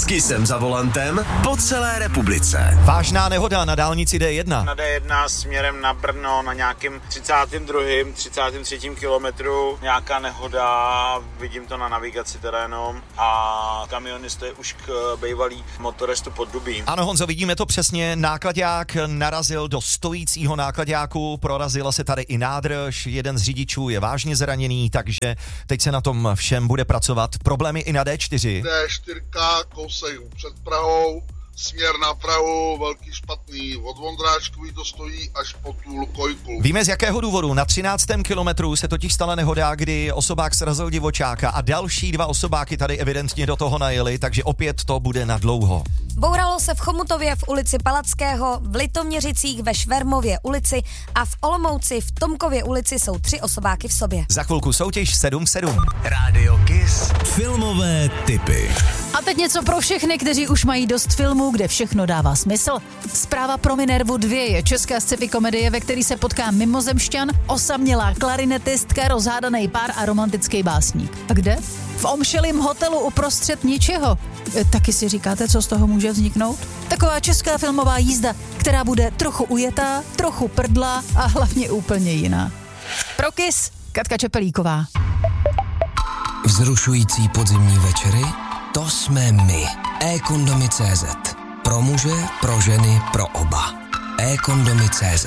S Kissem za volantem po celé republice. Vážná nehoda na dálnici D1. Na D1 směrem na Brno na nějakým 32., 33. kilometru. Nějaká nehoda, vidím to na navigaci teda jenom. A kamionista je už k bývalý motorestu Poddubí. Ano, Honzo, vidíme to přesně. Nákladák narazil do stojícího nákladňáku, prorazila se tady i nádrž, jeden z řidičů je vážně zraněný, takže teď se na tom všem bude pracovat. Problémy i na D4. D4, kousek před Prahou, směr na Prahu, velký špatný, od Vondráčkový to stojí až po tu Lukojku. Víme z jakého důvodu. Na 13. kilometru se totiž stala nehoda, kdy osobák srazil divočáka a další dva osobáky tady evidentně do toho najeli, takže opět to bude na dlouho. Bouralo se v Chomutově v ulici Palackého, v Litoměřicích ve Švermově ulici a v Olomouci v Tomkově ulici jsou 3 osobáky v sobě. Za chvilku soutěž 7-7. Rádio Kiss. Filmové tipy. A teď něco pro všechny, kteří už mají dost filmů, kde všechno dává smysl. Zpráva pro Minervu 2 je česká sci-fi komedie, ve který se potká mimozemšťan, osamělá klarinetistka, rozhádaný pár a romantický básník. A kde? V omšelým hotelu uprostřed ničeho. Taky si říkáte, co z toho může vzniknout? Taková česká filmová jízda, která bude trochu ujetá, trochu prdlá a hlavně úplně jiná. Pro Kiss, Katka Čepelíková. Vzrušující podzimní večery? To jsme my. eKondomy.cz. Pro muže, pro ženy, pro oba. eKondomy.cz.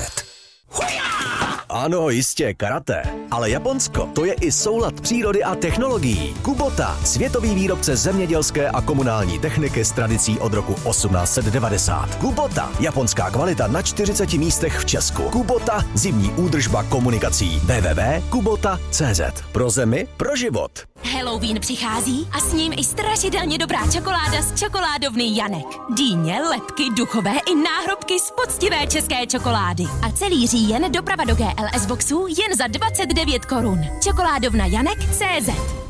Ano, jistě, karate. Ale Japonsko, to je i soulad přírody a technologií. Kubota, světový výrobce zemědělské a komunální techniky s tradicí od roku 1890. Kubota, japonská kvalita na 40 místech v Česku. Kubota, zimní údržba komunikací. www.kubota.cz. Pro zemi, pro život. Halloween přichází a s ním i strašidelně dobrá čokoláda z čokoládovny Janek. Dýně, lebky, duchové i náhrobky z poctivé české čokolády. A celý říjen doprava do GLS boxů jen za 29 korun. Čokoládovna Janek.cz.